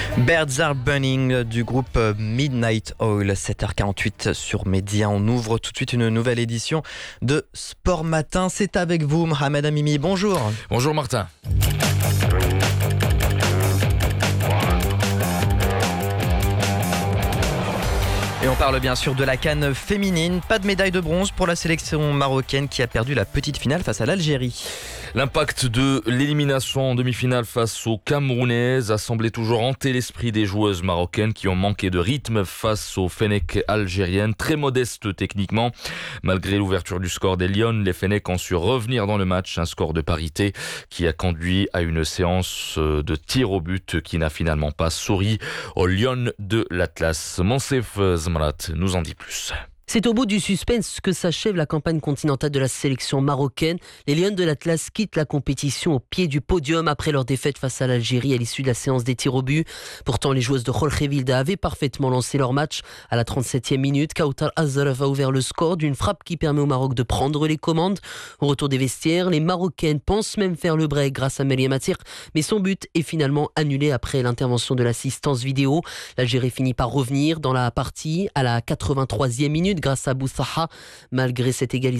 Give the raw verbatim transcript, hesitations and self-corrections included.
Birds Are Burning du groupe Midnight Oil, sept heures quarante-huit sur Média. On ouvre tout de suite une nouvelle édition de Sport Matin. C'est avec vous, Mohamed Amimi. Bonjour. Bonjour Martin. Et on parle bien sûr de la CAN féminine. Pas de médaille de bronze pour la sélection marocaine qui a perdu la petite finale face à l'Algérie. L'impact de l'élimination en demi-finale face aux Camerounaises a semblé toujours hanter l'esprit des joueuses marocaines qui ont manqué de rythme face aux Fennecs algériennes, très modestes techniquement. Malgré l'ouverture du score des Lions, les Fennecs ont su revenir dans le match, un score de parité qui a conduit à une séance de tir au but qui n'a finalement pas souri aux Lions de l'Atlas. Monsef Zmrat nous en dit plus. C'est au bout du suspense que s'achève la campagne continentale de la sélection marocaine. Les Lions de l'Atlas quittent la compétition au pied du podium après leur défaite face à l'Algérie à l'issue de la séance des tirs au but. Pourtant, les joueuses de Jorge Vilda avaient parfaitement lancé leur match. À la trente-septième minute, Kautar Azarov a ouvert le score d'une frappe qui permet au Maroc de prendre les commandes. Au retour des vestiaires, les Marocaines pensent même faire le break grâce à Meriem Atir, mais son but est finalement annulé après l'intervention de l'assistance vidéo. L'Algérie finit par revenir dans la partie à la quatre-vingt-troisième minute grâce à Boussaha. Malgré cette égalisation,